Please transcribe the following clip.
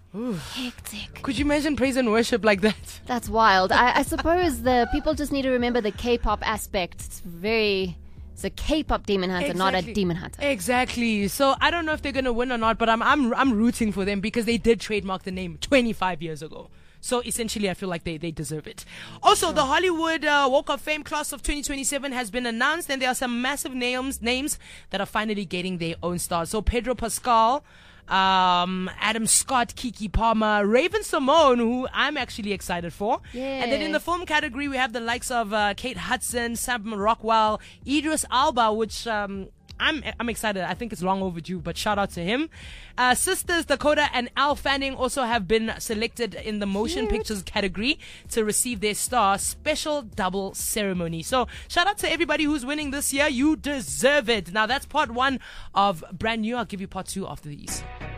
Hectic. Could you imagine praise and worship like that? That's wild. I suppose the people just need to remember the K-pop aspect. It's a K-pop demon hunter, not a demon hunter. Exactly. So I don't know if they're gonna win or not, but I'm rooting for them because they did trademark the name 25 years ago. So essentially, I feel like they deserve it. Also, the Hollywood Walk of Fame class of 2027 has been announced, and there are some massive names that are finally getting their own stars. So Pedro Pascal, Adam Scott, Keke Palmer, Raven Simone, who I'm actually excited for. Yeah. And then in the film category, we have the likes of Kate Hudson, Sam Rockwell, Idris Elba, which I'm excited. I think it's long overdue, but shout out to him. Sisters Dakota and Al Fanning also have been selected in the motion pictures category to receive their star special double ceremony. So shout out to everybody who's winning this year. You deserve it. Now that's part one of brand new. I'll give you part two after these.